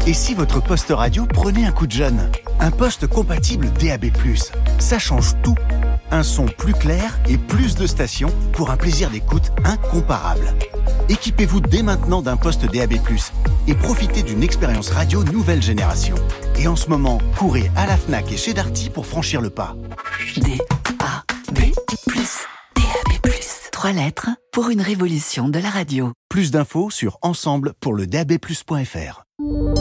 Et si votre poste radio prenait un coup de jeune ? Un poste compatible DAB+, ça change tout. Un son plus clair et plus de stations pour un plaisir d'écoute incomparable. Équipez-vous dès maintenant d'un poste DAB+, et profitez d'une expérience radio nouvelle génération. Et en ce moment, courez à la Fnac et chez Darty pour franchir le pas. DAB+, DAB+. 3 lettres pour une révolution de la radio. Plus d'infos sur ensemble-pour-le-DAB+.fr.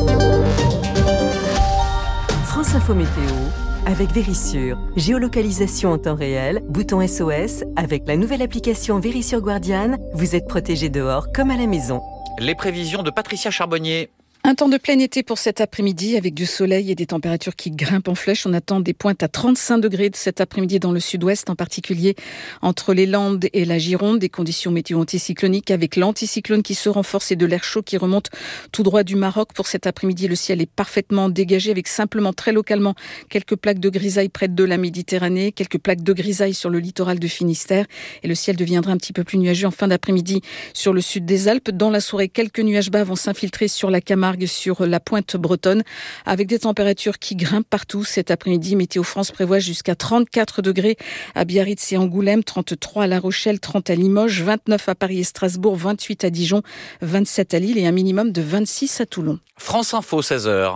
France Info Météo avec Vérissure. Géolocalisation en temps réel, bouton SOS. Avec la nouvelle application Vérissure Guardian, vous êtes protégé dehors comme à la maison. Les prévisions de Patricia Charbonnier. Un temps de plein été pour cet après-midi avec du soleil et des températures qui grimpent en flèche. On attend des pointes à 35 degrés de cet après-midi dans le sud-ouest, en particulier entre les Landes et la Gironde. Des conditions météo anticycloniques avec l'anticyclone qui se renforce et de l'air chaud qui remonte tout droit du Maroc. Pour cet après-midi, le ciel est parfaitement dégagé avec simplement très localement quelques plaques de grisaille près de la Méditerranée, quelques plaques de grisaille sur le littoral du Finistère. Et le ciel deviendra un petit peu plus nuageux en fin d'après-midi sur le sud des Alpes. Dans la soirée, quelques nuages bas vont s'infiltrer sur la Camargue, sur la pointe bretonne, avec des températures qui grimpent partout. Cet après-midi, Météo France prévoit jusqu'à 34 degrés à Biarritz et Angoulême, 33 à La Rochelle, 30 à Limoges, 29 à Paris et Strasbourg, 28 à Dijon, 27 à Lille et un minimum de 26 à Toulon. France Info, 16h.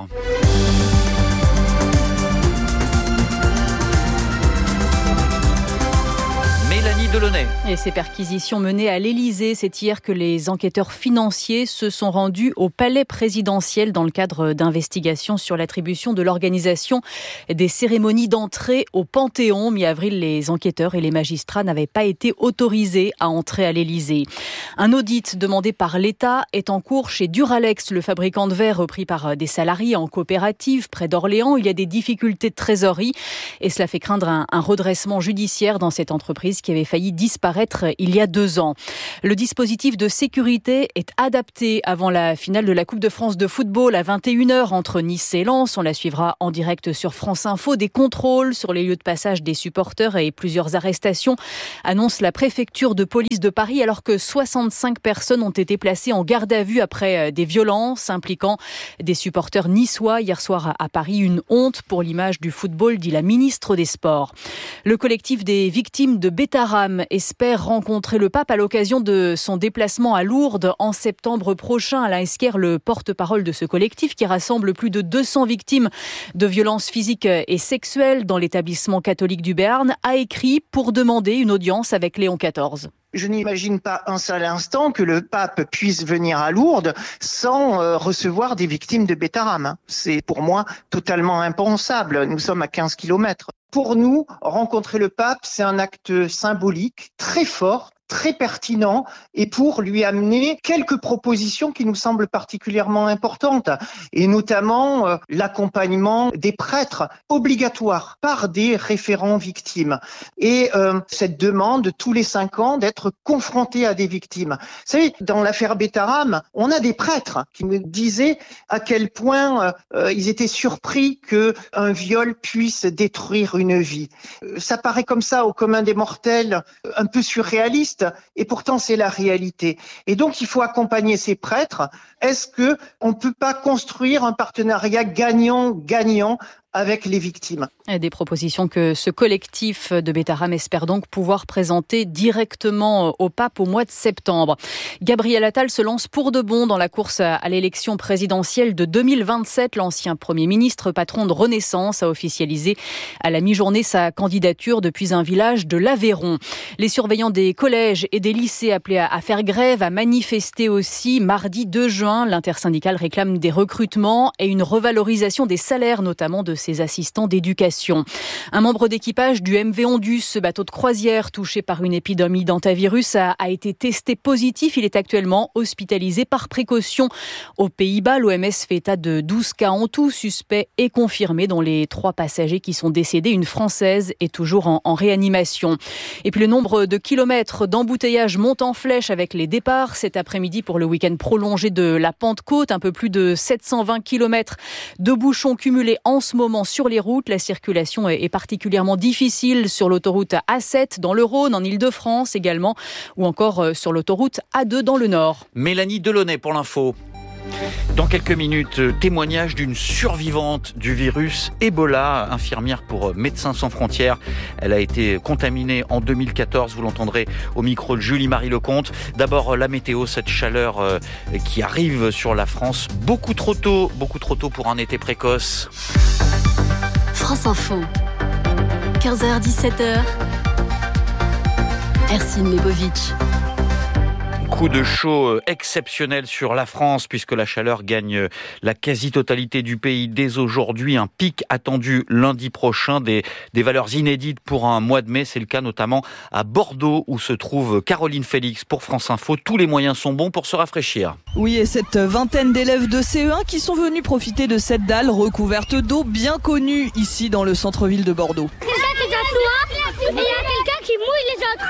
Delaunay. Et ces perquisitions menées à l'Élysée, c'est hier que les enquêteurs financiers se sont rendus au palais présidentiel dans le cadre d'investigations sur l'attribution de l'organisation des cérémonies d'entrée au Panthéon. Mi-avril, les enquêteurs et les magistrats n'avaient pas été autorisés à entrer à l'Élysée. Un audit demandé par l'État est en cours chez Duralex, le fabricant de verre repris par des salariés en coopérative près d'Orléans. Il y a des difficultés de trésorerie et cela fait craindre un redressement judiciaire dans cette entreprise qui avait failli disparaître il y a 2 ans. Le dispositif de sécurité est adapté avant la finale de la Coupe de France de football à 21h entre Nice et Lens. On la suivra en direct sur France Info. Des contrôles sur les lieux de passage des supporters et plusieurs arrestations annonce la préfecture de police de Paris alors que 65 personnes ont été placées en garde à vue après des violences impliquant des supporters niçois hier soir à Paris. Une honte pour l'image du football, dit la ministre des Sports. Le collectif des victimes de Betaram espère rencontrer le pape à l'occasion de son déplacement à Lourdes en septembre prochain. Alain Esquer, le porte-parole de ce collectif qui rassemble plus de 200 victimes de violences physiques et sexuelles dans l'établissement catholique du Béarn, a écrit pour demander une audience avec Léon XIV. Je n'imagine pas un seul instant que le pape puisse venir à Lourdes sans recevoir des victimes de Betaram. C'est pour moi totalement impensable. Nous sommes à 15 kilomètres. Pour nous, rencontrer le pape, c'est un acte symbolique très fort, très pertinent, et pour lui amener quelques propositions qui nous semblent particulièrement importantes, et notamment l'accompagnement des prêtres obligatoires par des référents victimes, et cette demande tous les 5 ans d'être confrontés à des victimes. Vous savez, dans l'affaire Betaram, on a des prêtres qui nous disaient à quel point ils étaient surpris qu'un viol puisse détruire une vie. Ça paraît comme ça au commun des mortels, un peu surréaliste, et pourtant c'est la réalité. Et donc il faut accompagner ces prêtres. Est-ce que on peut pas construire un partenariat gagnant-gagnant avec les victimes? Des propositions que ce collectif de Betaram espère donc pouvoir présenter directement au pape au mois de septembre. Gabriel Attal se lance pour de bon dans la course à l'élection présidentielle de 2027. L'ancien Premier ministre, patron de Renaissance, a officialisé à la mi-journée sa candidature depuis un village de l'Aveyron. Les surveillants des collèges et des lycées appelés à faire grève, à manifester aussi. Mardi 2 juin, l'intersyndicale réclame des recrutements et une revalorisation des salaires, notamment de ses assistants d'éducation. Un membre d'équipage du MV Ondus, ce bateau de croisière touché par une épidémie d'hantavirus, a été testé positif. Il est actuellement hospitalisé par précaution aux Pays-Bas. L'OMS fait état de 12 cas en tout, suspects et confirmés, dont les 3 passagers qui sont décédés. Une Française est toujours en réanimation. Et puis le nombre de kilomètres d'embouteillage monte en flèche avec les départs cet après-midi pour le week-end prolongé de la Pentecôte. Un peu plus de 720 kilomètres de bouchons cumulés en ce moment sur les routes. La circulation est particulièrement difficile sur l'autoroute A7 dans le Rhône, en Ile-de-France également, ou encore sur l'autoroute A2 dans le Nord. Mélanie Delaunay pour l'info. Dans quelques minutes, témoignage d'une survivante du virus Ebola, infirmière pour Médecins sans frontières. Elle a été contaminée en 2014, vous l'entendrez au micro de Julie-Marie Lecomte. D'abord la météo, cette chaleur qui arrive sur la France beaucoup trop tôt pour un été précoce. France Info, 15h-17h, Ercine Lebovitch. Coup de chaud exceptionnel sur la France puisque la chaleur gagne la quasi-totalité du pays dès aujourd'hui. Un pic attendu lundi prochain, des valeurs inédites pour un mois de mai. C'est le cas notamment à Bordeaux où se trouve Caroline Félix pour France Info. Tous les moyens sont bons pour se rafraîchir. Oui, et cette vingtaine d'élèves de CE1 qui sont venus profiter de cette dalle recouverte d'eau bien connue ici dans le centre-ville de Bordeaux. Quelqu'un qui s'assoit et il y a quelqu'un qui mouille les autres.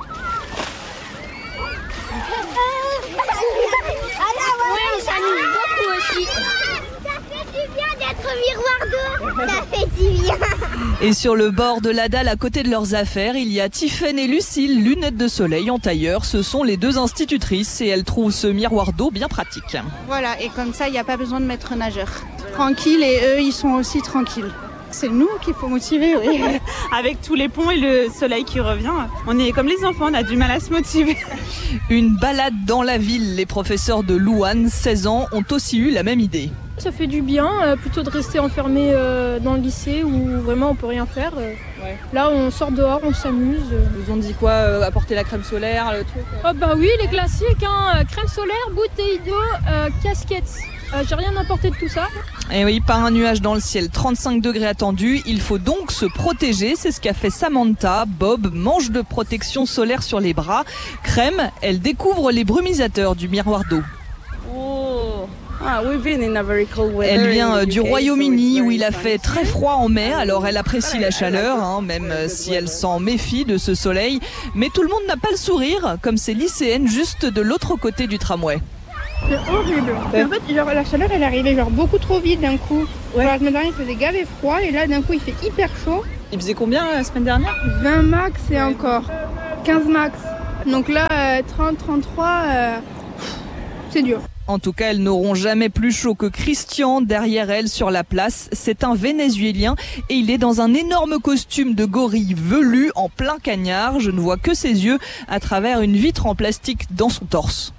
Oui, ça nous beaucoup aussi. Ça fait du bien d'être miroir d'eau. Ça fait du bien. Et sur le bord de la dalle, à côté de leurs affaires, il y a Tiffaine et Lucille, lunettes de soleil en tailleur. Ce sont les deux institutrices et elles trouvent ce miroir d'eau bien pratique. Voilà, et comme ça, il n'y a pas besoin de mettre nageur. Tranquille, et eux, ils sont aussi tranquilles. C'est nous qu'il faut motiver, oui. Avec tous les ponts et le soleil qui revient, on est comme les enfants, on a du mal à se motiver. Une balade dans la ville. Les professeurs de Louane, 16 ans, ont aussi eu la même idée. Ça fait du bien, plutôt de rester enfermé dans le lycée où vraiment on peut rien faire. Ouais. Là, on sort dehors, on s'amuse. Ils vous ont dit quoi, apporter la crème solaire, le truc Oh bah oui, les classiques, hein, crème solaire, bouteille d'eau, casquette. J'ai rien apporté de tout ça. Et oui, pas un nuage dans le ciel, 35 degrés attendus. Il faut donc se protéger, c'est ce qu'a fait Samantha. Bob, manche de protection solaire sur les bras. Crème, elle découvre les brumisateurs du miroir d'eau. Elle vient du Royaume-Uni où il a fait très froid en mai, alors elle apprécie la chaleur, même si elle s'en méfie de ce soleil. Mais tout le monde n'a pas le sourire, comme ces lycéennes juste de l'autre côté du tramway. C'est horrible. Ouais. En fait, la chaleur, elle est arrivée beaucoup trop vite d'un coup. Ouais. La semaine dernière, il faisait gavé froid et là, d'un coup, il fait hyper chaud. Il faisait combien la semaine dernière ? 20 max et encore 15 max. Donc là, 30, 33, c'est dur. En tout cas, elles n'auront jamais plus chaud que Christian derrière elle sur la place. C'est un Vénézuélien et il est dans un énorme costume de gorille velu en plein cagnard. Je ne vois que ses yeux à travers une vitre en plastique dans son torse.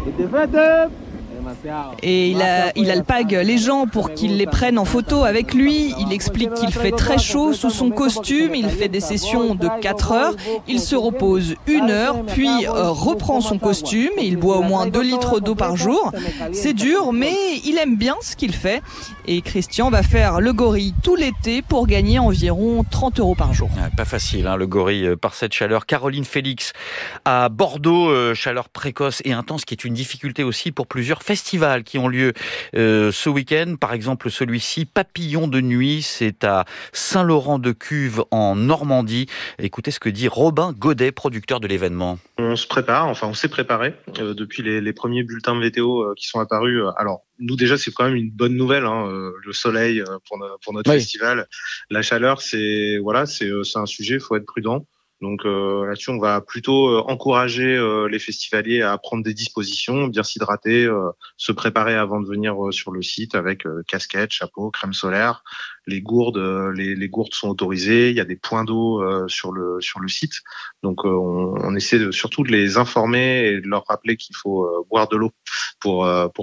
Et il alpague les gens pour qu'ils les prennent en photo avec lui. Il explique qu'il fait très chaud sous son costume. Il fait des sessions de 4 heures. Il se repose 1 heure, puis reprend son costume. Et il boit au moins 2 litres d'eau par jour. C'est dur, mais il aime bien ce qu'il fait. Et Christian va faire le gorille tout l'été pour gagner environ 30 € par jour. Pas facile, le gorille, par cette chaleur. Caroline Félix à Bordeaux, chaleur précoce et intense qui est une difficulté aussi pour plusieurs festivals qui ont lieu ce week-end. Par exemple, celui-ci, Papillon de nuit, c'est à Saint-Laurent-de-Cuve en Normandie. Écoutez ce que dit Robin Godet, producteur de l'événement. On se prépare, on s'est préparé depuis les premiers bulletins de météo qui sont apparus. Alors, nous déjà, c'est quand même une bonne nouvelle, le soleil pour notre festival. La chaleur, c'est un sujet, il faut être prudent. Donc là-dessus, on va plutôt encourager les festivaliers à prendre des dispositions, bien s'hydrater, se préparer avant de venir sur le site avec casquette, chapeau, crème solaire. Les gourdes sont autorisées. Il y a des points d'eau sur le site. Donc on essaie surtout de les informer et de leur rappeler qu'il faut boire de l'eau pour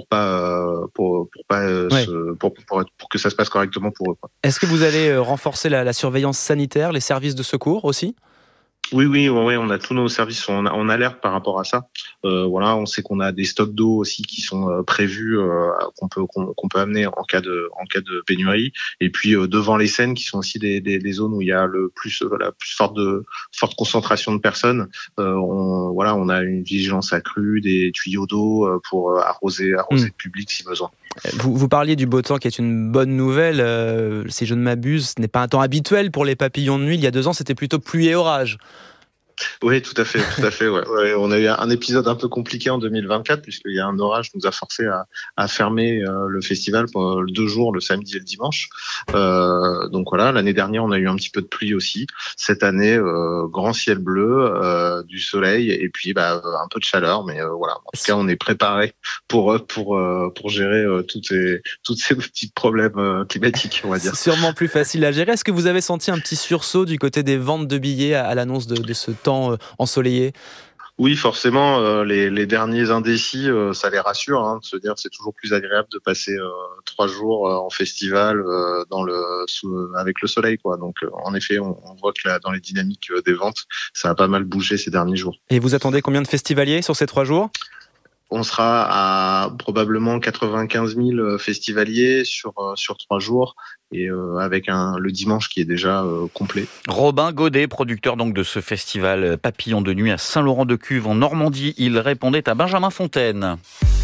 que ça se passe correctement pour eux. Est-ce que vous allez renforcer la surveillance sanitaire, les services de secours aussi ? Oui, on a tous nos services en alerte par rapport à ça. On sait qu'on a des stocks d'eau aussi qui sont prévus qu'on peut amener en cas de pénurie. Et puis devant les scènes qui sont aussi des zones où il y a la plus forte concentration de personnes. On a une vigilance accrue, des tuyaux d'eau pour arroser le public si besoin. Vous parliez du beau temps qui est une bonne nouvelle. Si je ne m'abuse, ce n'est pas un temps habituel pour les papillons de nuit. Il y a 2 ans, c'était plutôt pluie et orage. Oui, tout à fait. Ouais. On a eu un épisode un peu compliqué en 2024 puisqu'il y a un orage qui nous a forcé à fermer le festival pour 2 jours, le samedi et le dimanche. Donc voilà, l'année dernière, on a eu un petit peu de pluie aussi. Cette année, grand ciel bleu, du soleil et puis un peu de chaleur, mais voilà. En tout cas, on est préparé pour gérer tous ces petits problèmes climatiques, on va dire. C'est sûrement plus facile à gérer. Est-ce que vous avez senti un petit sursaut du côté des ventes de billets à l'annonce de ce temps ensoleillé? Oui, forcément, les derniers indécis, ça les rassure, de se dire c'est toujours plus agréable de passer 3 jours en festival avec le soleil, quoi. Donc, en effet, on voit que dans les dynamiques des ventes, ça a pas mal bougé ces derniers jours. Et vous attendez combien de festivaliers sur ces 3 jours ? On sera à probablement 95 000 festivaliers sur 3 jours et avec le dimanche qui est déjà complet. Robin Godet, producteur donc de ce festival Papillon de nuit à Saint-Laurent-de-Cuve en Normandie, il répondait à Benjamin Fontaine.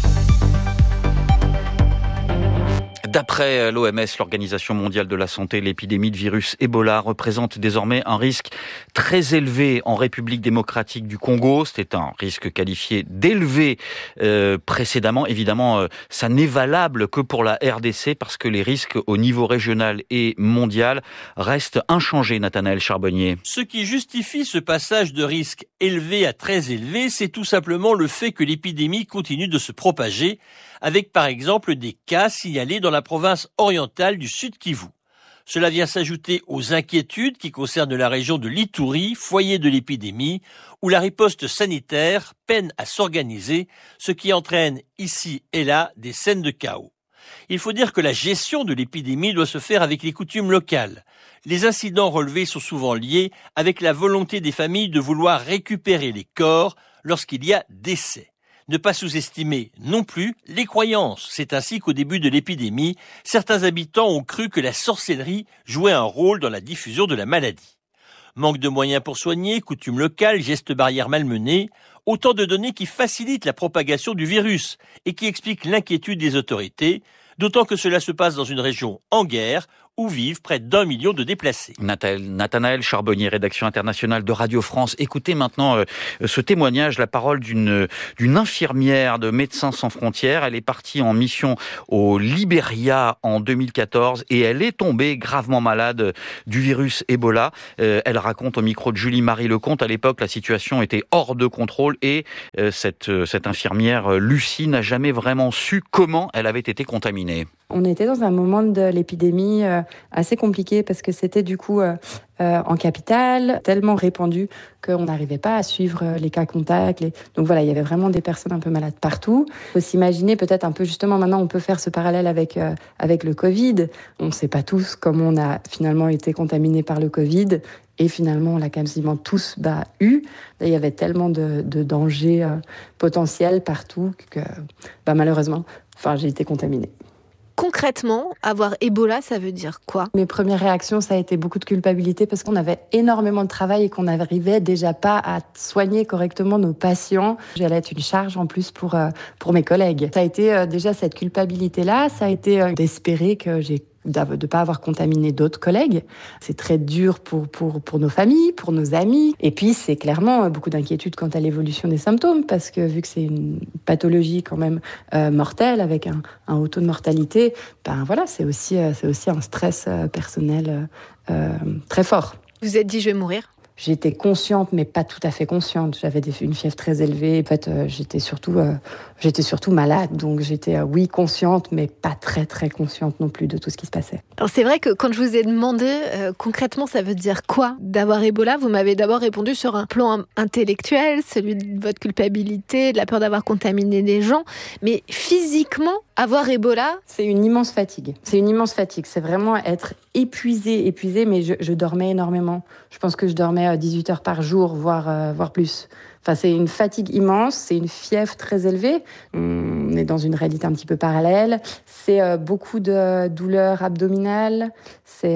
D'après l'OMS, l'Organisation mondiale de la santé, l'épidémie de virus Ebola représente désormais un risque très élevé en République démocratique du Congo. C'était un risque qualifié d'élevé précédemment. Évidemment, ça n'est valable que pour la RDC parce que les risques au niveau régional et mondial restent inchangés, Nathanaël Charbonnier. Ce qui justifie ce passage de risque élevé à très élevé, c'est tout simplement le fait que l'épidémie continue de se propager, avec par exemple des cas signalés dans la province orientale du Sud Kivu. Cela vient s'ajouter aux inquiétudes qui concernent la région de l'Ituri, foyer de l'épidémie, où la riposte sanitaire peine à s'organiser, ce qui entraîne ici et là des scènes de chaos. Il faut dire que la gestion de l'épidémie doit se faire avec les coutumes locales. Les incidents relevés sont souvent liés avec la volonté des familles de vouloir récupérer les corps lorsqu'il y a décès. Ne pas sous-estimer non plus les croyances. C'est ainsi qu'au début de l'épidémie, certains habitants ont cru que la sorcellerie jouait un rôle dans la diffusion de la maladie. Manque de moyens pour soigner, coutumes locales, gestes barrières malmenés, autant de données qui facilitent la propagation du virus et qui expliquent l'inquiétude des autorités, d'autant que cela se passe dans une région en guerre où vivent près d'1 million de déplacés. Nathanaël Charbonnier, rédaction internationale de Radio France. Écoutez maintenant ce témoignage, la parole d'une infirmière de Médecins sans frontières. Elle est partie en mission au Libéria en 2014 et elle est tombée gravement malade du virus Ebola. Elle raconte au micro de Julie-Marie Lecomte, à l'époque, la situation était hors de contrôle et cette infirmière, Lucie, n'a jamais vraiment su comment elle avait été contaminée. On était dans un moment de l'épidémie assez compliqué parce que c'était du coup en capitale, tellement répandu qu'on n'arrivait pas à suivre les cas contacts. Donc voilà, il y avait vraiment des personnes un peu malades partout. Il faut s'imaginer peut-être un peu justement, maintenant on peut faire ce parallèle avec le Covid. On ne sait pas tous comment on a finalement été contaminés par le Covid. Et finalement, on l'a quasiment tous eu. Il y avait tellement de dangers potentiels partout que malheureusement, j'ai été contaminée. Concrètement, avoir Ebola, ça veut dire quoi ? Mes premières réactions, ça a été beaucoup de culpabilité parce qu'on avait énormément de travail et qu'on n'arrivait déjà pas à soigner correctement nos patients. J'allais être une charge en plus pour mes collègues. Ça a été déjà cette culpabilité-là, ça a été d'espérer que de ne pas avoir contaminé d'autres collègues. C'est très dur pour nos familles, pour nos amis. Et puis, c'est clairement beaucoup d'inquiétude quant à l'évolution des symptômes, parce que vu que c'est une pathologie quand même mortelle, avec un haut taux de mortalité, c'est aussi un stress personnel très fort. Vous vous êtes dit, je vais mourir ? J'étais consciente, mais pas tout à fait consciente. J'avais une fièvre très élevée. En fait, j'étais surtout malade. Donc, j'étais, consciente, mais pas très, très consciente non plus de tout ce qui se passait. Alors, c'est vrai que quand je vous ai demandé concrètement, ça veut dire quoi d'avoir Ebola, vous m'avez d'abord répondu sur un plan intellectuel, celui de votre culpabilité, de la peur d'avoir contaminé des gens. Mais physiquement, avoir Ebola... C'est une immense fatigue. C'est vraiment être épuisé, mais je dormais énormément. Je pense que je dormais 18 heures par jour, voire plus. Enfin, c'est une fatigue immense, c'est une fièvre très élevée. On est dans une réalité un petit peu parallèle. C'est beaucoup de douleurs abdominales, c'est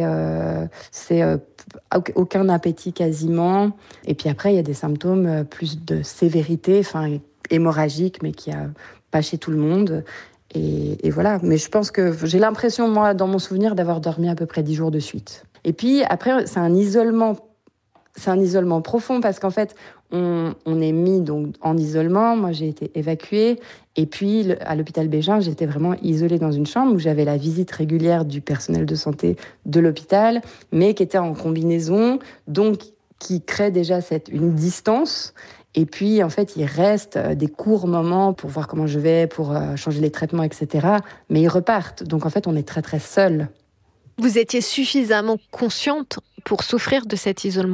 aucun appétit quasiment. Et puis après, il y a des symptômes plus de sévérité, hémorragique, mais qui a pas chez tout le monde. Et voilà, mais je pense que j'ai l'impression, moi, dans mon souvenir, d'avoir dormi à peu près 10 jours de suite. Et puis après, c'est un isolement C'est un isolement profond parce qu'en fait, on est mis donc en isolement. Moi, j'ai été évacuée. Et puis, à l'hôpital Bégin, j'étais vraiment isolée dans une chambre où j'avais la visite régulière du personnel de santé de l'hôpital, mais qui était en combinaison, donc qui crée déjà une distance. Et puis, en fait, il reste des courts moments pour voir comment je vais, pour changer les traitements, etc. Mais ils repartent. Donc, en fait, on est très, très seuls. Vous étiez suffisamment consciente pour souffrir de cet isolement-là ?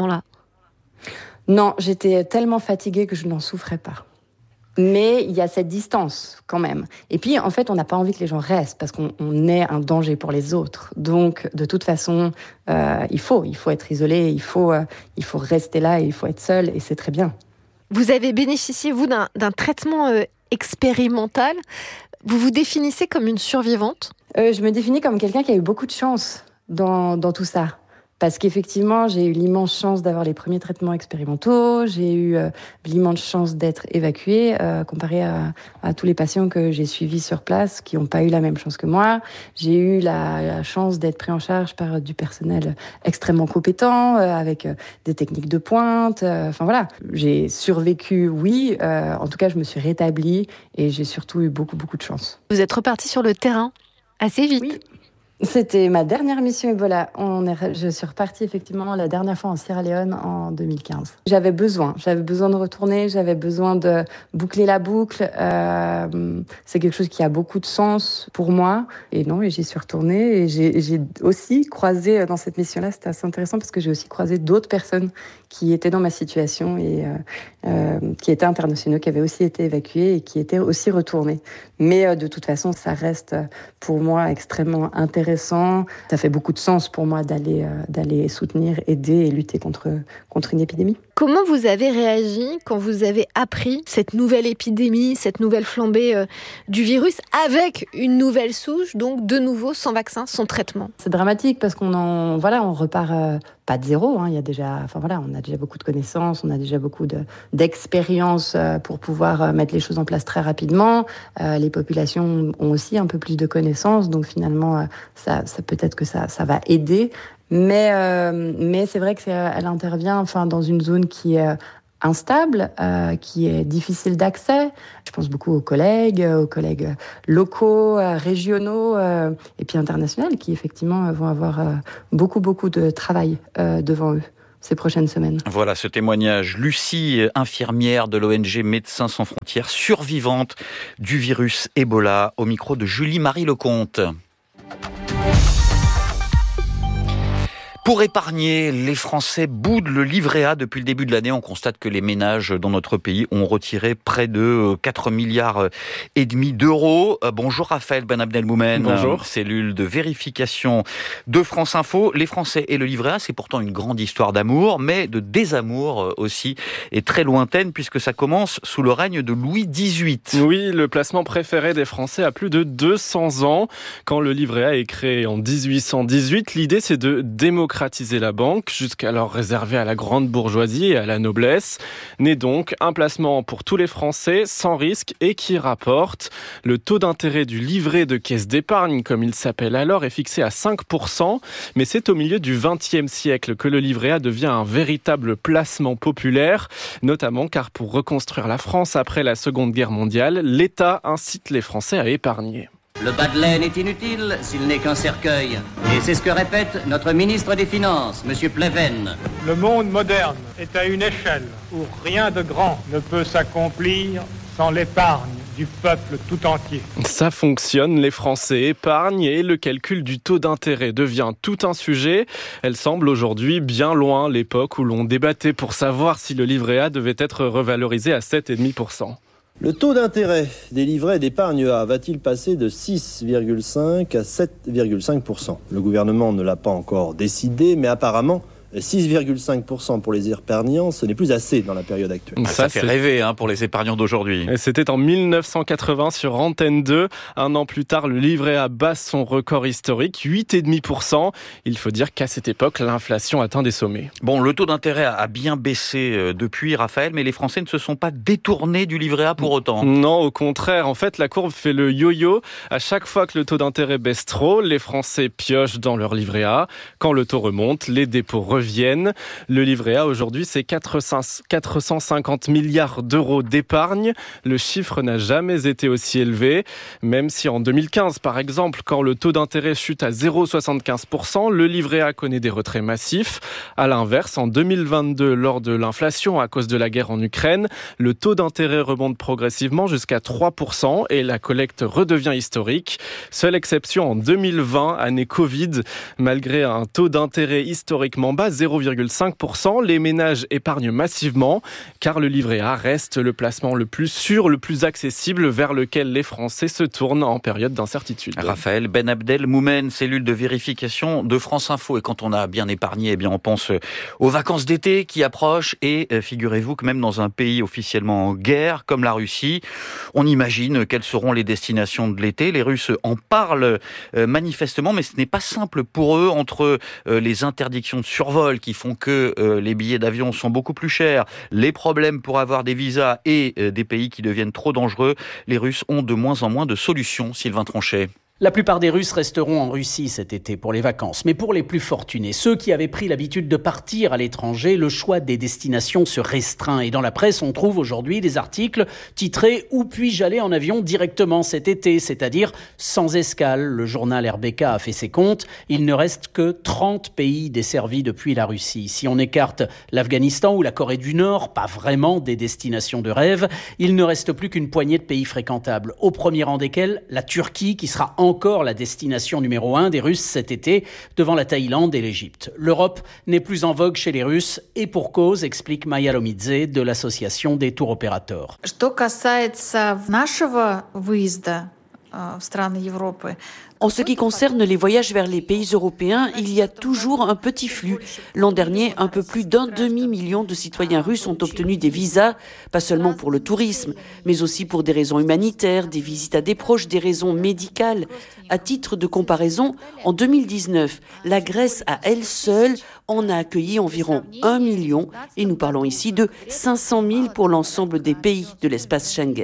Non, j'étais tellement fatiguée que je n'en souffrais pas. Mais il y a cette distance quand même. Et puis, en fait, on n'a pas envie que les gens restent parce qu'on est un danger pour les autres. Donc, de toute façon, il faut être isolé, il faut rester là, et il faut être seul, et c'est très bien. Vous avez bénéficié, vous, d'un traitement expérimental. Vous vous définissez comme une survivante ? Je me définis comme quelqu'un qui a eu beaucoup de chance dans tout ça. Parce qu'effectivement, j'ai eu l'immense chance d'avoir les premiers traitements expérimentaux. J'ai eu l'immense chance d'être évacuée, comparé à tous les patients que j'ai suivis sur place, qui n'ont pas eu la même chance que moi. J'ai eu la chance d'être pris en charge par du personnel extrêmement compétent, avec des techniques de pointe. Enfin voilà, j'ai survécu, oui. En tout cas, je me suis rétablie et j'ai surtout eu beaucoup, beaucoup de chance. Vous êtes repartie sur le terrain assez vite. Oui. C'était ma dernière mission Ebola. Je suis repartie effectivement la dernière fois en Sierra Leone en 2015. J'avais besoin de retourner, j'avais besoin de boucler la boucle. C'est quelque chose qui a beaucoup de sens pour moi. Et j'y suis retournée. Et j'ai aussi croisé dans cette mission-là, c'était assez intéressant parce que j'ai aussi croisé d'autres personnes qui étaient dans ma situation et qui étaient internationaux, qui avaient aussi été évacués et qui étaient aussi retournés. Mais de toute façon, ça reste pour moi extrêmement intéressant. Ça fait beaucoup de sens pour moi d'aller soutenir, aider et lutter contre une épidémie. Comment vous avez réagi quand vous avez appris cette nouvelle épidémie, cette nouvelle flambée du virus avec une nouvelle souche, donc de nouveau sans vaccin, sans traitement ? C'est dramatique parce on repart pas de zéro. On a déjà beaucoup de connaissances, on a déjà beaucoup d'expérience pour pouvoir mettre les choses en place très rapidement. Les populations ont aussi un peu plus de connaissances, donc finalement, ça peut-être que ça va aider. Mais c'est vrai qu'elle intervient dans une zone qui est instable, qui est difficile d'accès. Je pense beaucoup aux collègues locaux, régionaux et puis internationaux qui effectivement vont avoir beaucoup de travail devant eux ces prochaines semaines. Voilà ce témoignage. Lucie, infirmière de l'ONG Médecins sans frontières, survivante du virus Ebola, au micro de Julie-Marie Lecomte. Pour épargner, les Français boudent le livret A depuis le début de l'année. On constate que les ménages dans notre pays ont retiré près de 4,5 milliards d'euros. Bonjour Raphaël Ben Abdelmoumen. Bonjour. Cellule de vérification de France Info. Les Français et le livret A, c'est pourtant une grande histoire d'amour, mais de désamour aussi, et très lointaine puisque ça commence sous le règne de Louis XVIII. Oui, le placement préféré des Français a plus de 200 ans. Quand le livret A est créé en 1818, l'idée c'est de démocratiser la banque, jusqu'alors réservée à la grande bourgeoisie et à la noblesse. Né donc un placement pour tous les Français, sans risque et qui rapporte. Le taux d'intérêt du livret de caisse d'épargne, comme il s'appelle alors, est fixé à 5%. Mais c'est au milieu du XXe siècle que le livret A devient un véritable placement populaire, notamment car pour reconstruire la France après la Seconde Guerre mondiale, l'État incite les Français à épargner. Le bas de laine est inutile s'il n'est qu'un cercueil. Et c'est ce que répète notre ministre des Finances, M. Pleven. Le monde moderne est à une échelle où rien de grand ne peut s'accomplir sans l'épargne du peuple tout entier. Ça fonctionne, les Français épargnent et le calcul du taux d'intérêt devient tout un sujet. Elle semble aujourd'hui bien loin l'époque où l'on débattait pour savoir si le livret A devait être revalorisé à 7,5%. Le taux d'intérêt des livrets d'épargne A va-t-il passer de 6,5 à 7,5%? Le gouvernement ne l'a pas encore décidé, mais apparemment, 6,5% pour les épargnants, ce n'est plus assez dans la période actuelle. Ça fait rêver pour les épargnants d'aujourd'hui. Et c'était en 1980 sur Antenne 2. Un an plus tard, le livret A bat son record historique, 8,5%. Il faut dire qu'à cette époque, l'inflation atteint des sommets. Bon, le taux d'intérêt a bien baissé depuis, Raphaël, mais les Français ne se sont pas détournés du livret A pour autant. Non, au contraire. En fait, la courbe fait le yo-yo. À chaque fois que le taux d'intérêt baisse trop, les Français piochent dans leur livret A. Quand le taux remonte, les dépôts reviennent reviennent. Le livret A aujourd'hui, c'est 450 milliards d'euros d'épargne. Le chiffre n'a jamais été aussi élevé, même si en 2015, par exemple, quand le taux d'intérêt chute à 0,75%, le livret A connaît des retraits massifs. À l'inverse, en 2022, lors de l'inflation à cause de la guerre en Ukraine, le taux d'intérêt remonte progressivement jusqu'à 3% et la collecte redevient historique. Seule exception en 2020, année Covid, malgré un taux d'intérêt historiquement bas, 0,5%, les ménages épargnent massivement car le livret A reste le placement le plus sûr, le plus accessible vers lequel les Français se tournent en période d'incertitude. Raphaël Benabdel Moumen, cellule de vérification de France Info. Et quand on a bien épargné, eh bien on pense aux vacances d'été qui approchent et figurez-vous que même dans un pays officiellement en guerre comme la Russie, on imagine quelles seront les destinations de l'été. Les Russes en parlent manifestement, mais ce n'est pas simple pour eux entre les interdictions de survol qui font que les billets d'avion sont beaucoup plus chers, les problèmes pour avoir des visas et des pays qui deviennent trop dangereux. Les Russes ont de moins en moins de solutions. Sylvain Tronchet. La plupart des Russes resteront en Russie cet été pour les vacances. Mais pour les plus fortunés, ceux qui avaient pris l'habitude de partir à l'étranger, le choix des destinations se restreint. Et dans la presse, on trouve aujourd'hui des articles titrés « Où puis-je aller en avion directement cet été ?» c'est-à-dire sans escale. Le journal RBK a fait ses comptes. Il ne reste que 30 pays desservis depuis la Russie. Si on écarte l'Afghanistan ou la Corée du Nord, pas vraiment des destinations de rêve, il ne reste plus qu'une poignée de pays fréquentables. Au premier rang desquels, la Turquie qui sera encore la destination numéro 1 des Russes cet été, devant la Thaïlande et l'Égypte. L'Europe n'est plus en vogue chez les Russes, et pour cause, explique Maya Lomidze de l'association des tour opérateurs. En ce qui concerne les voyages vers les pays européens, il y a toujours un petit flux. L'an dernier, un peu plus d'1 demi-million de citoyens russes ont obtenu des visas, pas seulement pour le tourisme, mais aussi pour des raisons humanitaires, des visites à des proches, des raisons médicales. À titre de comparaison, en 2019, la Grèce à elle seule en a accueilli environ 1 million, et nous parlons ici de 500 000 pour l'ensemble des pays de l'espace Schengen.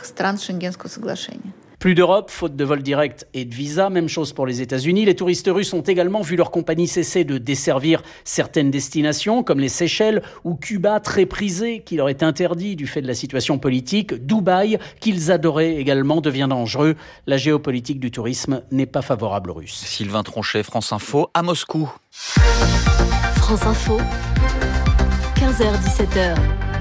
Plus d'Europe, faute de vol direct et de visa, même chose pour les États-Unis. Les touristes russes ont également vu leur compagnie cesser de desservir certaines destinations, comme les Seychelles ou Cuba, très prisées, qui leur est interdit du fait de la situation politique. Dubaï, qu'ils adoraient également, devient dangereux. La géopolitique du tourisme n'est pas favorable aux Russes. Sylvain Tronchet, France Info, à Moscou. France Info, 15h-17h.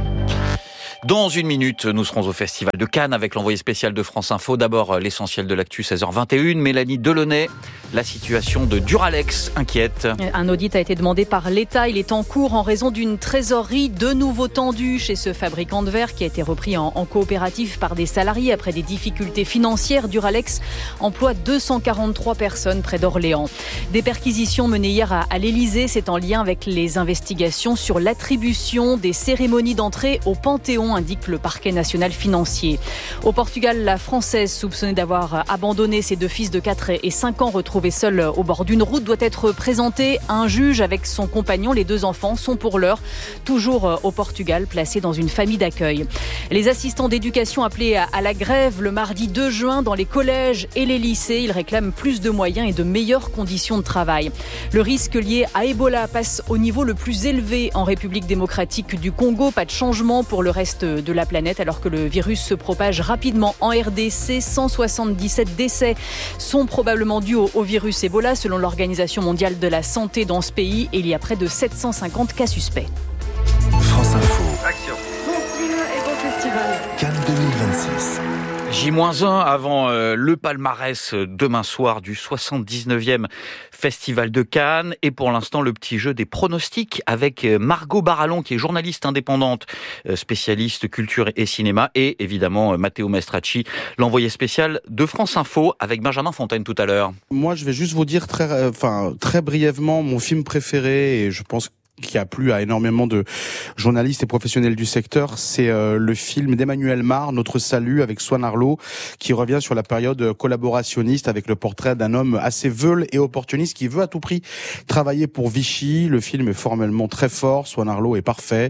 Dans une minute, nous serons au Festival de Cannes avec l'envoyé spécial de France Info. D'abord, l'essentiel de l'actu, 16h21. Mélanie Delaunay, la situation de Duralex inquiète. Un audit a été demandé par l'État. Il est en cours en raison d'une trésorerie de nouveau tendue chez ce fabricant de verre qui a été repris en coopérative par des salariés après des difficultés financières. Duralex emploie 243 personnes près d'Orléans. Des perquisitions menées hier à l'Élysée. C'est en lien avec les investigations sur l'attribution des cérémonies d'entrée au Panthéon, indique le parquet national financier. Au Portugal, la Française soupçonnée d'avoir abandonné ses 2 fils de 4 et 5 ans retrouvés seuls au bord d'une route doit être présentée à un juge avec son compagnon. Les 2 enfants sont pour l'heure toujours au Portugal, placés dans une famille d'accueil. Les assistants d'éducation appelés à la grève le mardi 2 juin dans les collèges et les lycées. Ils réclament plus de moyens et de meilleures conditions de travail. Le risque lié à Ebola passe au niveau le plus élevé en République démocratique du Congo. Pas de changement pour le reste de la planète alors que le virus se propage rapidement en RDC. 177 décès sont probablement dus au virus Ebola selon l'Organisation mondiale de la santé dans ce pays et il y a près de 750 cas suspects. France Info. Action. Cannes 2026. J-1 avant le palmarès demain soir du 79e Festival de Cannes. Et pour l'instant, le petit jeu des pronostics avec Margot Barallon, qui est journaliste indépendante, spécialiste culture et cinéma. Et évidemment, Matteo Maestracci, l'envoyé spécial de France Info, avec Benjamin Fontaine tout à l'heure. Moi, je vais juste vous dire très brièvement mon film préféré. Et je pense qui a plu à énormément de journalistes et professionnels du secteur, c'est le film d'Emmanuel Mar, Notre Salut, avec Swan Arlo, qui revient sur la période collaborationniste avec le portrait d'un homme assez veule et opportuniste qui veut à tout prix travailler pour Vichy. Le film est formellement très fort, Swan Arlo est parfait.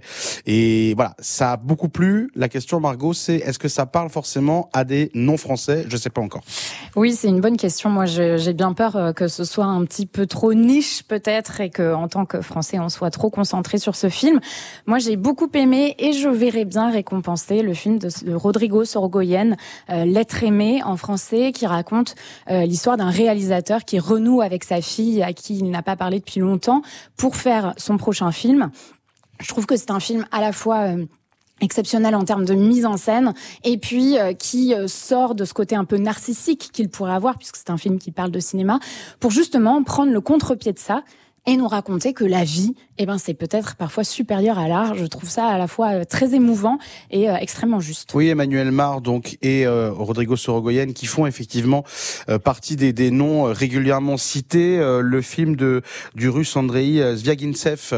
Et voilà, ça a beaucoup plu. La question, Margot, c'est est-ce que ça parle forcément à des non-français ? Je sais pas encore. Oui, c'est une bonne question. Moi, j'ai bien peur que ce soit un petit peu trop niche peut-être et que, en tant que Français, on soit trop concentré sur ce film. Moi, j'ai beaucoup aimé et je verrais bien récompenser le film de Rodrigo Sorogoyen, L'être aimé en français, qui raconte l'histoire d'un réalisateur qui renoue avec sa fille à qui il n'a pas parlé depuis longtemps pour faire son prochain film. Je trouve que c'est un film à la fois exceptionnel en termes de mise en scène et puis qui sort de ce côté un peu narcissique qu'il pourrait avoir, puisque c'est un film qui parle de cinéma, pour justement prendre le contre-pied de ça et nous raconter que la vie, c'est peut-être parfois supérieur à l'art. Je trouve ça à la fois très émouvant et extrêmement juste. Oui, Emmanuel Mar donc et Rodrigo Sorogoyen qui font effectivement partie des noms régulièrement cités. Le film du Russe Andrei Zvyagintsev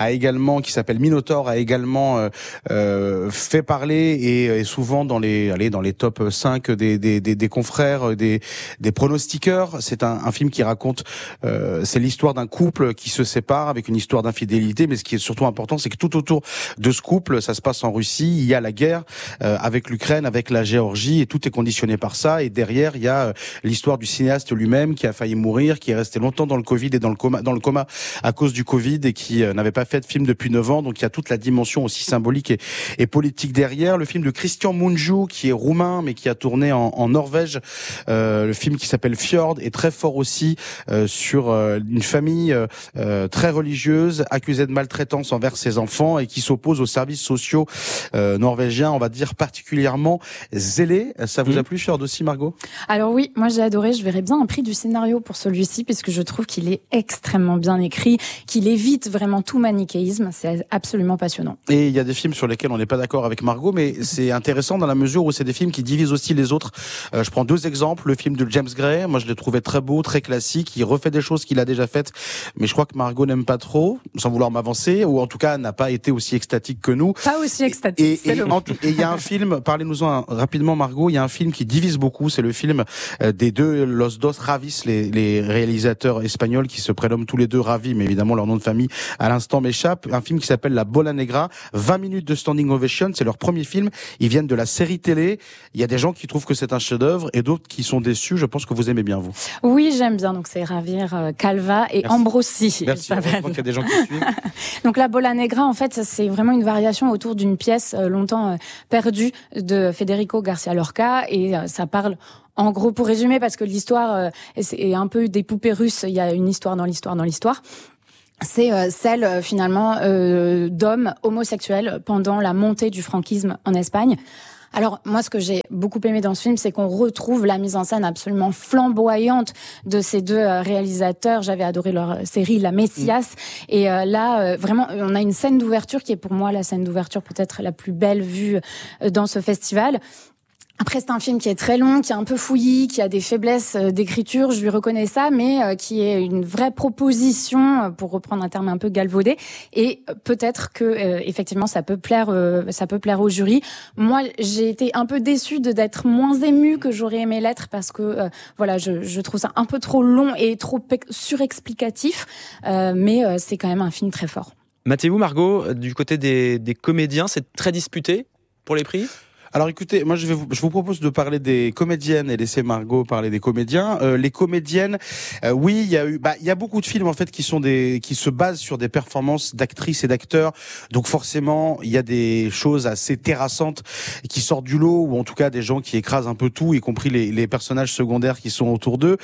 qui s'appelle Minotaur, a également fait parler et est souvent dans les top 5 des confrères, des pronostiqueurs. C'est un film qui raconte c'est l'histoire d'un couple qui se sépare avec une histoire d'infidélité, mais ce qui est surtout important, c'est que tout autour de ce couple, ça se passe en Russie, il y a la guerre avec l'Ukraine, avec la Géorgie, et tout est conditionné par ça. Et derrière, il y a l'histoire du cinéaste lui-même qui a failli mourir, qui est resté longtemps dans le Covid et dans le coma à cause du Covid et qui n'avait pas fait de film depuis 9 ans. Donc il y a toute la dimension aussi symbolique et politique derrière. Le film de Christian Mungiu, qui est roumain mais qui a tourné en Norvège, le film qui s'appelle Fjord, est très fort aussi sur une famille très religieuse, accusée de maltraitance envers ses enfants et qui s'oppose aux services sociaux norvégiens, on va dire particulièrement zélés. Ça vous a plu, Fjord, aussi, Margot ? Alors oui, moi j'ai adoré. Je verrais bien un prix du scénario pour celui-ci, puisque je trouve qu'il est extrêmement bien écrit, qu'il évite vraiment tout manichéisme. C'est absolument passionnant. Et il y a des films sur lesquels on n'est pas d'accord avec Margot, mais c'est intéressant dans la mesure où c'est des films qui divisent aussi les autres. Je prends 2 exemples. Le film de James Gray, moi je l'ai trouvé très beau, très classique. Il refait des choses qu'il a déjà faites, mais je crois que Margot n'aime pas trop, sans vouloir m'avancer, ou en tout cas n'a pas été aussi extatique que nous. Pas aussi extatique, c'est le mot. Et il y a un film, parlez-nous-en rapidement, Margot, il y a un film qui divise beaucoup, c'est le film des deux Los Dos Ravis, les réalisateurs espagnols qui se prénomment tous les deux Ravi, mais évidemment leur nom de famille à l'instant m'échappe. Un film qui s'appelle La Bola Negra, 20 minutes de standing ovation, c'est leur premier film, ils viennent de la série télé. Il y a des gens qui trouvent que c'est un chef-d'œuvre et d'autres qui sont déçus. Je pense que vous aimez bien, vous. Oui, j'aime bien, donc c'est Javier Calva et Ambrosi. Merci, je crois qu'il y a des gens qui suivent. Donc La Bola Negra, en fait, c'est vraiment une variation autour d'une pièce longtemps perdue de Federico Garcia Lorca, et ça parle, en gros, pour résumer, parce que l'histoire est un peu des poupées russes, il y a une histoire dans l'histoire. C'est celle finalement d'hommes homosexuels pendant la montée du franquisme en Espagne. Alors moi, ce que j'ai beaucoup aimé dans ce film, c'est qu'on retrouve la mise en scène absolument flamboyante de ces deux réalisateurs. J'avais adoré leur série La Messias, et là vraiment on a une scène d'ouverture qui est pour moi la scène d'ouverture peut-être la plus belle vue dans ce festival. Après, c'est un film qui est très long, qui est un peu fouillis, qui a des faiblesses d'écriture, je lui reconnais ça, mais qui est une vraie proposition, pour reprendre un terme un peu galvaudé, et peut-être que effectivement ça peut plaire au jury. Moi, j'ai été un peu déçue d'être moins émue que j'aurais aimé l'être, parce que voilà, je trouve ça un peu trop long et trop surexplicatif, mais c'est quand même un film très fort. Mathéo, Margot, du côté des comédiens, c'est très disputé pour les prix ? Alors écoutez, moi je vous propose de parler des comédiennes et laisser Margot parler des comédiens. Les comédiennes, oui, il y a beaucoup de films en fait qui se basent sur des performances d'actrices et d'acteurs. Donc forcément, il y a des choses assez terrassantes qui sortent du lot, ou en tout cas des gens qui écrasent un peu tout, y compris les personnages secondaires qui sont autour d'eux.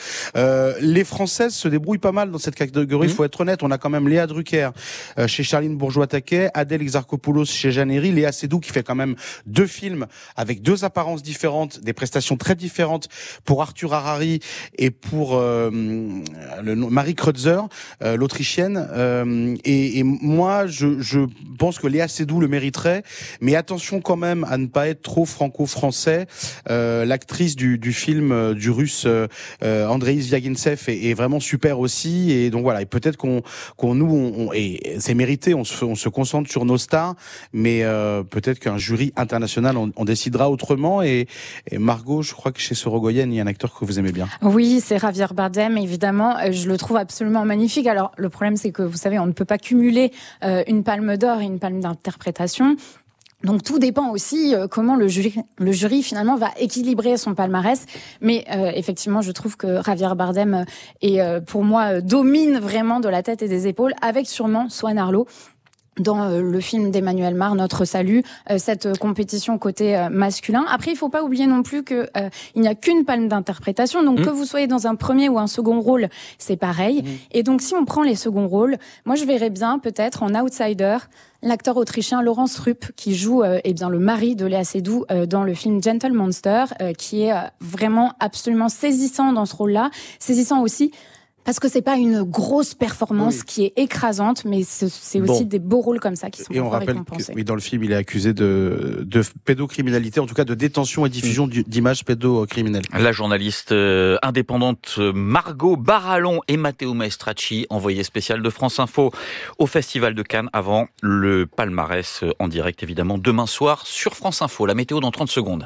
Les Françaises se débrouillent pas mal dans cette catégorie, il faut être honnête. On a quand même Léa Drucker chez Charline Bourgeois-Taquet, Adèle Exarchopoulos chez Jeanne Herry, Léa Seydoux qui fait quand même 2 films avec deux apparences différentes, des prestations très différentes pour Arthur Harari et pour Marie Kreutzer, l'Autrichienne. Et moi, je pense que Léa Seydoux le mériterait, mais attention quand même à ne pas être trop franco-français. L'actrice du film du Russe Andrei Zvyagintsev est vraiment super aussi, et donc voilà. Et peut-être qu'on et c'est mérité. On se concentre sur nos stars, mais peut-être qu'un jury international on décidera autrement. Et Margot, je crois que chez Sorogoyen, il y a un acteur que vous aimez bien. Oui, c'est Javier Bardem, évidemment. Je le trouve absolument magnifique. Alors, le problème, c'est que, vous savez, on ne peut pas cumuler une palme d'or et une palme d'interprétation. Donc tout dépend aussi comment le jury finalement va équilibrer son palmarès. Mais effectivement, je trouve que Javier Bardem pour moi domine vraiment de la tête et des épaules, avec sûrement Swan Arlo dans le film d'Emmanuel Mar, Notre Salut, cette compétition côté masculin. Après, il faut pas oublier non plus que il n'y a qu'une palme d'interprétation, donc que vous soyez dans un premier ou un second rôle, c'est pareil. Et donc si on prend les seconds rôles, moi je verrais bien peut-être en outsider l'acteur autrichien Laurence Rupp, qui joue le mari de Léa Seydoux dans le film Gentle Monster, qui est vraiment absolument saisissant dans ce rôle-là, saisissant aussi parce que c'est pas une grosse performance qui est écrasante, mais c'est aussi des beaux rôles comme ça qui sont récompensés. Et dans le film, il est accusé de pédocriminalité, en tout cas de détention et diffusion d'images pédocriminelles. La journaliste indépendante Margot Barallon et Matteo Maestracci, envoyé spécial de France Info au Festival de Cannes avant le palmarès en direct évidemment demain soir sur France Info. La météo dans 30 secondes.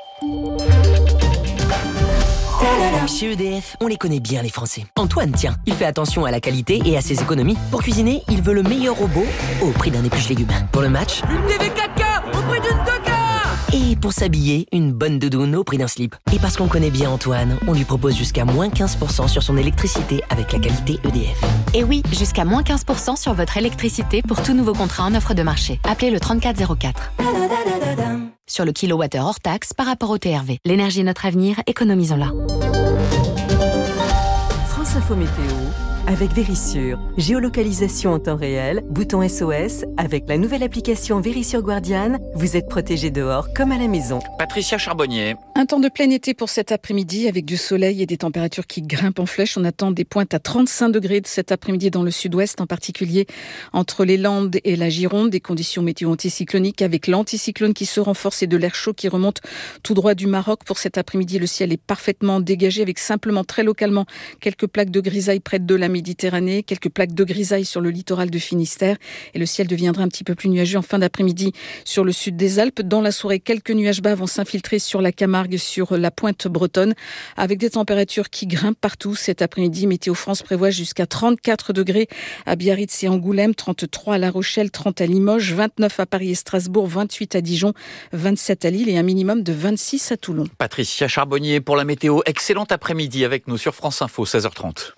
Chez EDF, on les connaît bien les Français. Antoine, tiens, il fait attention à la qualité et à ses économies. Pour cuisiner, il veut le meilleur robot au prix d'un épluche légumes. Pour le match, une TV 4K au prix d'une 2K. Et pour s'habiller, une bonne doudoune au prix d'un slip. Et parce qu'on connaît bien Antoine, on lui propose jusqu'à moins 15% sur son électricité avec la qualité EDF. Et oui, jusqu'à moins 15% sur votre électricité pour tout nouveau contrat en offre de marché. Appelez le 3404. Sur le kilowattheure hors taxe par rapport au TRV. L'énergie est notre avenir, économisons-la. France Info Météo avec Vérissure. Géolocalisation en temps réel, bouton SOS. Avec la nouvelle application Vérissure Guardian, vous êtes protégé dehors comme à la maison. Patricia Charbonnier. Un temps de plein été pour cet après-midi avec du soleil et des températures qui grimpent en flèche. On attend des pointes à 35 degrés cet après-midi dans le sud-ouest, en particulier entre les Landes et la Gironde. Des conditions météo anticycloniques avec l'anticyclone qui se renforce et de l'air chaud qui remonte tout droit du Maroc. Pour cet après-midi, le ciel est parfaitement dégagé avec simplement très localement quelques plaques de grisaille près de la Méditerranée, quelques plaques de grisaille sur le littoral de Finistère et le ciel deviendra un petit peu plus nuageux en fin d'après-midi sur le sud des Alpes. Dans la soirée, quelques nuages bas vont s'infiltrer sur la Camargue, sur la pointe bretonne avec des températures qui grimpent partout. Cet après-midi, Météo France prévoit jusqu'à 34 degrés à Biarritz et Angoulême, 33 à La Rochelle, 30 à Limoges, 29 à Paris et Strasbourg, 28 à Dijon, 27 à Lille et un minimum de 26 à Toulon. Patricia Charbonnier pour la météo. Excellent après-midi avec nous sur France Info, 16h30.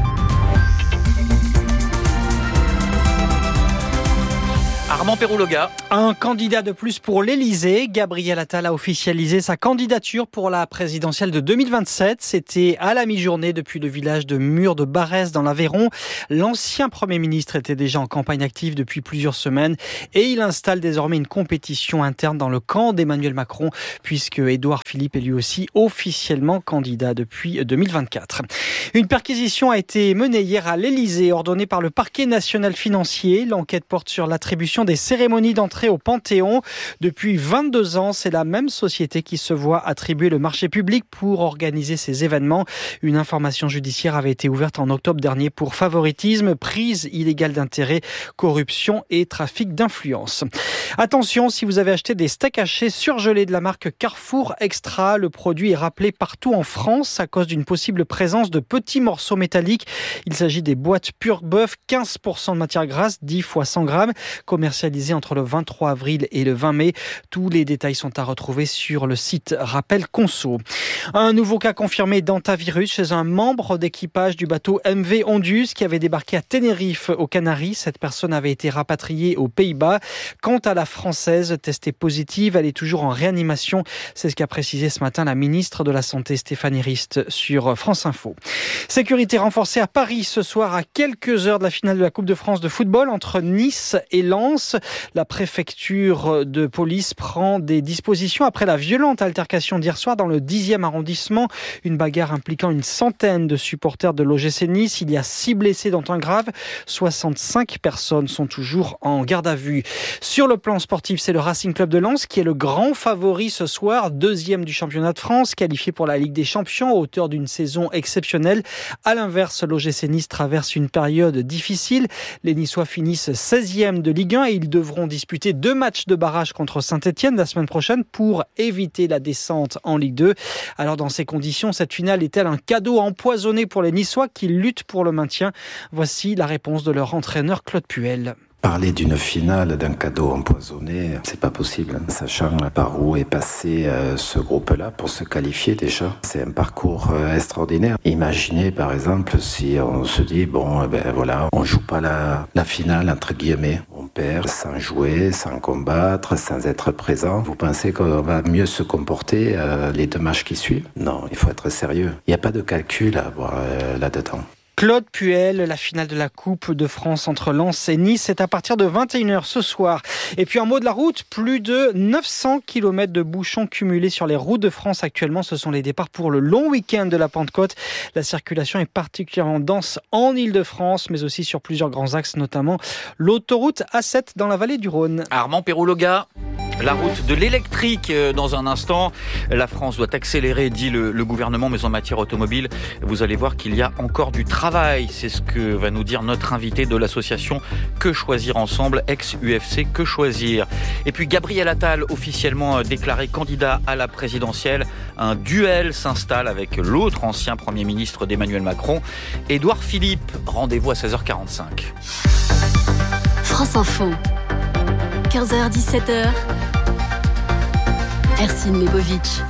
Armand Perrouloga. Un candidat de plus pour l'Elysée. Gabriel Attal a officialisé sa candidature pour la présidentielle de 2027. C'était à la mi-journée depuis le village de Mur-de-Barès dans l'Aveyron. L'ancien Premier ministre était déjà en campagne active depuis plusieurs semaines et il installe désormais une compétition interne dans le camp d'Emmanuel Macron puisque Édouard Philippe est lui aussi officiellement candidat depuis 2024. Une perquisition a été menée hier à l'Elysée, ordonnée par le parquet national financier. L'enquête porte sur l'attribution des cérémonies d'entrée au Panthéon. Depuis 22 ans, c'est la même société qui se voit attribuer le marché public pour organiser ces événements. Une information judiciaire avait été ouverte en octobre dernier pour favoritisme, prise illégale d'intérêt, corruption et trafic d'influence. Attention, si vous avez acheté des steaks hachés surgelés de la marque Carrefour Extra, le produit est rappelé partout en France à cause d'une possible présence de petits morceaux métalliques. Il s'agit des boîtes pure bœuf, 15% de matière grasse, 10 fois 100 grammes, commercialisé entre le 23 avril et le 20 mai. Tous les détails sont à retrouver sur le site Rappel Conso. Un nouveau cas confirmé d'hantavirus chez un membre d'équipage du bateau MV Ondus qui avait débarqué à Tenerife aux Canaries. Cette personne avait été rapatriée aux Pays-Bas. Quant à la Française testée positive, elle est toujours en réanimation. C'est ce qu'a précisé ce matin la ministre de la Santé Stéphanie Rist sur France Info. Sécurité renforcée à Paris ce soir à quelques heures de la finale de la Coupe de France de football entre Nice et Lens. l'Anvers. La préfecture de police prend des dispositions après la violente altercation d'hier soir dans le 10e arrondissement. Une bagarre impliquant une centaine de supporters de l'OGC Nice. Il y a 6 blessés dont un grave. 65 personnes sont toujours en garde à vue. Sur le plan sportif, c'est le Racing Club de Lens qui est le grand favori ce soir, 2e du championnat de France, qualifié pour la Ligue des Champions, à hauteur d'une saison exceptionnelle. À l'inverse, l'OGC Nice traverse une période difficile. Les Niçois finissent 16e de Ligue 1 et ils devront disputer 2 matchs de barrage contre Saint-Etienne la semaine prochaine pour éviter la descente en Ligue 2. Alors dans ces conditions, cette finale est-elle un cadeau empoisonné pour les Niçois qui luttent pour le maintien? Voici la réponse de leur entraîneur Claude Puel. Parler d'une finale, d'un cadeau empoisonné, c'est pas possible. Sachant par où est passé ce groupe-là pour se qualifier déjà, c'est un parcours extraordinaire. Imaginez par exemple si on se dit voilà, on joue pas la finale entre guillemets, on perd sans jouer, sans combattre, sans être présent. Vous pensez qu'on va mieux se comporter les 2 matchs qui suivent? Non, il faut être sérieux. Il n'y a pas de calcul à avoir là-dedans. Claude Puel, la finale de la Coupe de France entre Lens et Nice, c'est à partir de 21h ce soir. Et puis un mot de la route, plus de 900 km de bouchons cumulés sur les routes de France actuellement. Ce sont les départs pour le long week-end de la Pentecôte. La circulation est particulièrement dense en Ile-de-France, mais aussi sur plusieurs grands axes, notamment l'autoroute A7 dans la vallée du Rhône. Armand Perrouloga. La route de l'électrique dans un instant. La France doit accélérer, dit le gouvernement, mais en matière automobile, vous allez voir qu'il y a encore du travail. C'est ce que va nous dire notre invité de l'association Que Choisir Ensemble, ex-UFC Que Choisir. Et puis Gabriel Attal, officiellement déclaré candidat à la présidentielle. Un duel s'installe avec l'autre ancien Premier ministre d'Emmanuel Macron, Édouard Philippe. Rendez-vous à 16h45. France Info. 15h-17h. Ercine Lebovitch.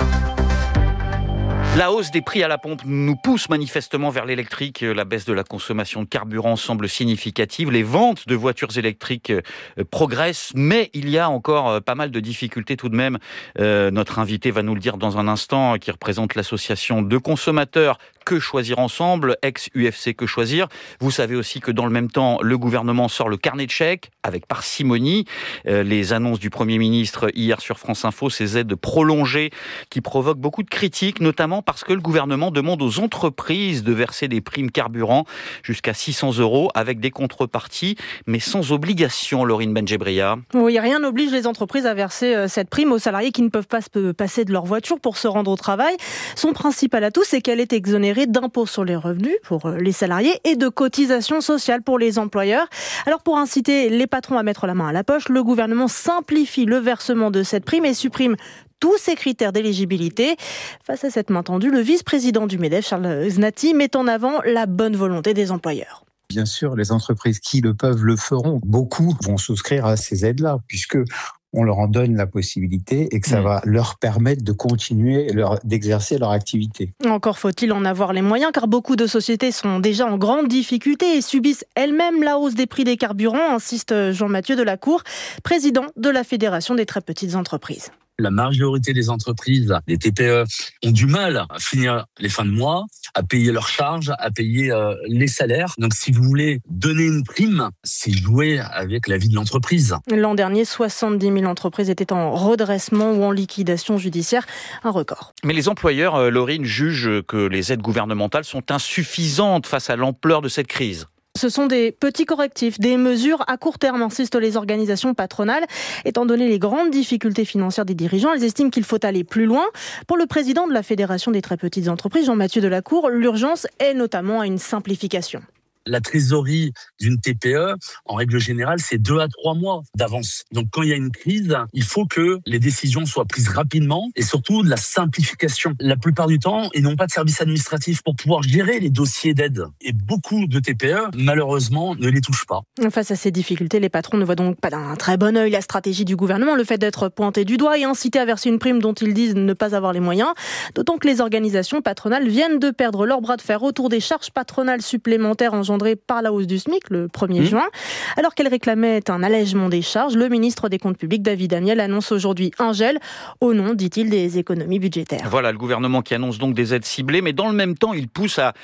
La hausse des prix à la pompe nous pousse manifestement vers l'électrique. La baisse de la consommation de carburant semble significative. Les ventes de voitures électriques progressent, mais il y a encore pas mal de difficultés tout de même. Notre invité va nous le dire dans un instant, qui représente l'association de consommateurs Que Choisir Ensemble, ex-UFC Que Choisir. Vous savez aussi que dans le même temps, le gouvernement sort le carnet de chèques avec parcimonie. Les annonces du Premier ministre hier sur France Info, ces aides prolongées qui provoquent beaucoup de critiques, notamment parce que le gouvernement demande aux entreprises de verser des primes carburant jusqu'à 600 € avec des contreparties, mais sans obligation, Laurine Benjebria. Oui, rien n'oblige les entreprises à verser cette prime aux salariés qui ne peuvent pas se passer de leur voiture pour se rendre au travail. Son principal atout, c'est qu'elle est exonérée d'impôts sur les revenus pour les salariés et de cotisations sociales pour les employeurs. Alors pour inciter les patrons à mettre la main à la poche, le gouvernement simplifie le versement de cette prime et supprime tous ces critères d'éligibilité. Face à cette main tendue, le vice-président du MEDEF, Charles Znati, met en avant la bonne volonté des employeurs. Bien sûr, les entreprises qui le peuvent le feront. Beaucoup vont souscrire à ces aides-là, puisque on leur en donne la possibilité et que ça va leur permettre de continuer d'exercer leur activité. Encore faut-il en avoir les moyens, car beaucoup de sociétés sont déjà en grande difficulté et subissent elles-mêmes la hausse des prix des carburants, insiste Jean-Mathieu Delacour, président de la Fédération des très petites entreprises. La majorité des entreprises, des TPE, ont du mal à finir les fins de mois, à payer leurs charges, à payer les salaires. Donc si vous voulez donner une prime, c'est jouer avec la vie de l'entreprise. L'an dernier, 70 000 entreprises étaient en redressement ou en liquidation judiciaire, un record. Mais les employeurs, Laurine, jugent que les aides gouvernementales sont insuffisantes face à l'ampleur de cette crise. Ce sont des petits correctifs, des mesures à court terme, insistent les organisations patronales. Étant donné les grandes difficultés financières des dirigeants, elles estiment qu'il faut aller plus loin. Pour le président de la Fédération des très petites entreprises, Jean-Mathieu Delacour, l'urgence est notamment à une simplification. La trésorerie d'une TPE, en règle générale, c'est 2 à 3 mois d'avance. Donc quand il y a une crise, il faut que les décisions soient prises rapidement et surtout de la simplification. La plupart du temps, ils n'ont pas de service administratif pour pouvoir gérer les dossiers d'aide. Et beaucoup de TPE, malheureusement, ne les touchent pas. Face à ces difficultés, les patrons ne voient donc pas d'un très bon œil la stratégie du gouvernement, le fait d'être pointé du doigt et incité à verser une prime dont ils disent ne pas avoir les moyens. D'autant que les organisations patronales viennent de perdre leur bras de fer autour des charges patronales supplémentaires engendrées par la hausse du SMIC le 1er juin. Alors qu'elle réclamait un allègement des charges, le ministre des Comptes publics, David Amiel, annonce aujourd'hui un gel au nom, dit-il, des économies budgétaires. Voilà, le gouvernement qui annonce donc des aides ciblées, mais dans le même temps, il pousse à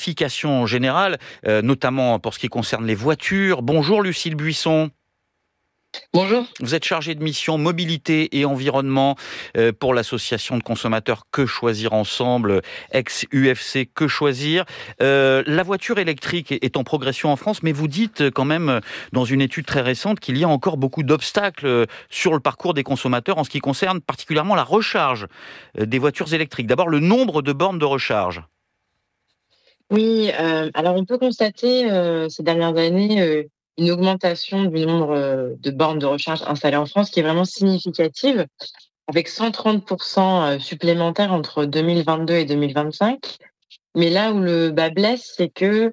l'électrification générale, notamment pour ce qui concerne les voitures. Bonjour Lucille Buisson. Bonjour. Vous êtes chargé de mission mobilité et environnement pour l'association de consommateurs Que Choisir Ensemble, ex-UFC Que Choisir. La voiture électrique est en progression en France, mais vous dites quand même dans une étude très récente qu'il y a encore beaucoup d'obstacles sur le parcours des consommateurs en ce qui concerne particulièrement la recharge des voitures électriques. D'abord, le nombre de bornes de recharge. Oui, alors on peut constater ces dernières années une augmentation du nombre de bornes de recharge installées en France qui est vraiment significative, avec 130% supplémentaires entre 2022 et 2025. Mais là où le bas blesse, c'est que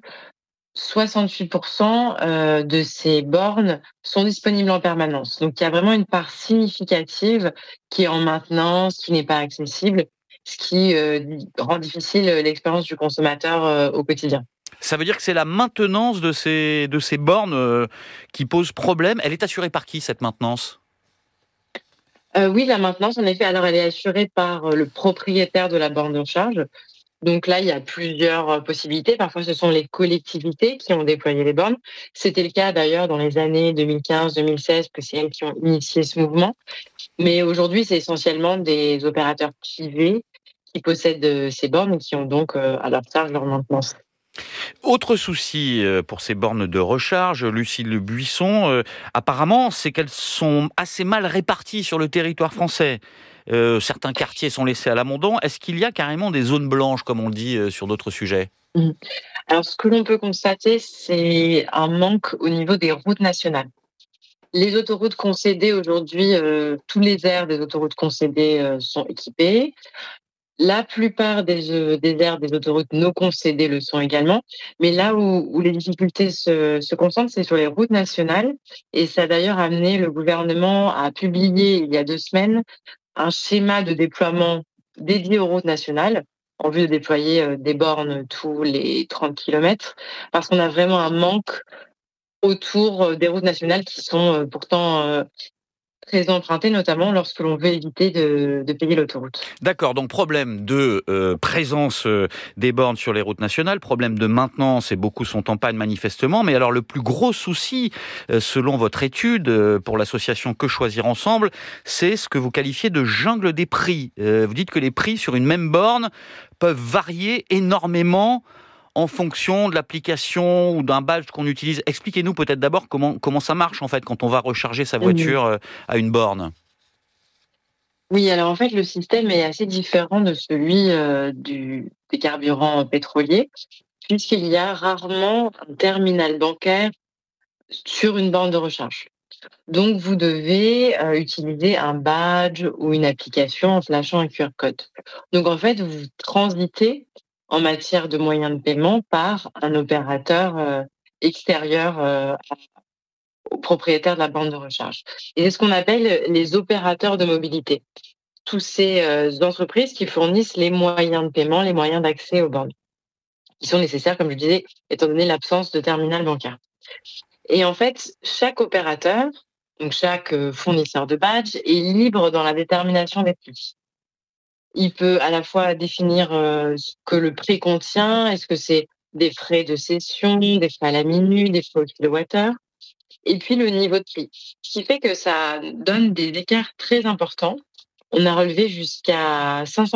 68% de ces bornes sont disponibles en permanence. Donc il y a vraiment une part significative qui est en maintenance, qui n'est pas accessible, ce qui rend difficile l'expérience du consommateur au quotidien. Ça veut dire que c'est la maintenance de ces bornes qui pose problème. Elle est assurée par qui, cette maintenance ? Oui, la maintenance, en effet, alors elle est assurée par le propriétaire de la borne de recharge. Donc là, il y a plusieurs possibilités. Parfois, ce sont les collectivités qui ont déployé les bornes. C'était le cas d'ailleurs dans les années 2015-2016, que c'est elles qui ont initié ce mouvement. Mais aujourd'hui, c'est essentiellement des opérateurs privés qui possèdent ces bornes et qui ont donc à leur charge leur maintenance. Autre souci pour ces bornes de recharge, Lucille Le Buisson, apparemment, c'est qu'elles sont assez mal réparties sur le territoire français. Certains quartiers sont laissés à l'abandon. Est-ce qu'il y a carrément des zones blanches, comme on le dit sur d'autres sujets ? Alors, ce que l'on peut constater, c'est un manque au niveau des routes nationales. Les autoroutes concédées aujourd'hui, tous les aires des autoroutes concédées sont équipées. La plupart des aires des autoroutes non concédées le sont également. Mais là où les difficultés se concentrent, c'est sur les routes nationales. Et ça a d'ailleurs amené le gouvernement à publier il y a 2 semaines un schéma de déploiement dédié aux routes nationales en vue de déployer des bornes tous les 30 km parce qu'on a vraiment un manque autour des routes nationales qui sont pourtant très empruntées, notamment lorsque l'on veut éviter de payer l'autoroute. D'accord, donc problème de présence des bornes sur les routes nationales, problème de maintenance, et beaucoup sont en panne manifestement, mais alors le plus gros souci, selon votre étude pour l'association Que Choisir Ensemble, c'est ce que vous qualifiez de jungle des prix. Vous dites que les prix sur une même borne peuvent varier énormément en fonction de l'application ou d'un badge qu'on utilise. Expliquez-nous peut-être d'abord comment ça marche en fait quand on va recharger sa voiture à une borne. Oui, alors en fait, le système est assez différent de celui des carburants pétroliers, puisqu'il y a rarement un terminal bancaire sur une borne de recharge. Donc, vous devez utiliser un badge ou une application en flashant un QR code. Donc, en fait, vous transitez en matière de moyens de paiement par un opérateur extérieur au propriétaire de la borne de recharge. Et c'est ce qu'on appelle les opérateurs de mobilité. Tous ces entreprises qui fournissent les moyens de paiement, les moyens d'accès aux bornes, qui sont nécessaires, comme je disais, étant donné l'absence de terminal bancaire. Et en fait, chaque opérateur, donc chaque fournisseur de badge, est libre dans la détermination des prix. Il peut à la fois définir ce que le prix contient, est-ce que c'est des frais de cession, des frais à la minute, des frais au kilowattheure, et puis le niveau de prix. Ce qui fait que ça donne des écarts très importants. On a relevé jusqu'à 500